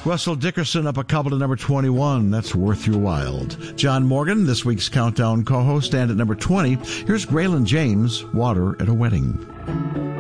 Russell Dickerson up a couple to number 21. That's Worth Your While. John Morgan, this week's Countdown co-host, and at number 20, here's Graylin James, Water at a Wedding.